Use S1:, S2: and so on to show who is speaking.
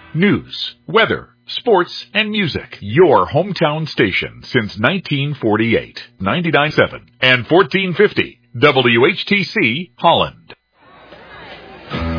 S1: News, weather, sports, and music. Your hometown station since 1948. 99.7 and 1450 WHTC Holland.